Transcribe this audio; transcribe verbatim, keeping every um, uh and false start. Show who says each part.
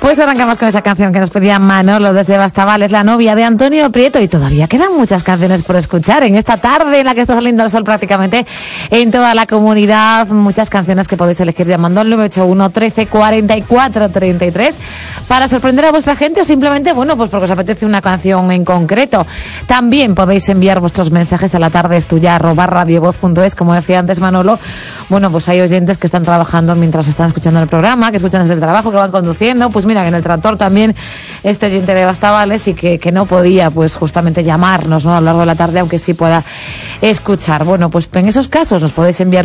Speaker 1: Pues arrancamos con esa canción que nos pedía Manolo desde Bastavales, la novia de Antonio Prieto, y todavía quedan muchas canciones por escuchar en esta tarde en la que está saliendo el sol prácticamente en toda la comunidad. Muchas canciones que podéis elegir llamando al nueve ocho uno, trece, cuarenta y cuatro, treinta y tres para sorprender a vuestra gente, o simplemente, bueno, pues porque os apetece una canción en concreto. También podéis enviar vuestros mensajes a la tarde es tuya arroba radiovoz punto es. Como decía antes Manolo, bueno, pues hay oyentes que están trabajando mientras están escuchando el programa, que escuchan desde el trabajo, que van conduciendo. Pues mira, que en el tractor también este oyente de Bastavales, y que, que no podía pues justamente llamarnos, ¿no?, a lo largo de la tarde, aunque sí pueda escuchar. Bueno, pues en esos casos nos podéis enviar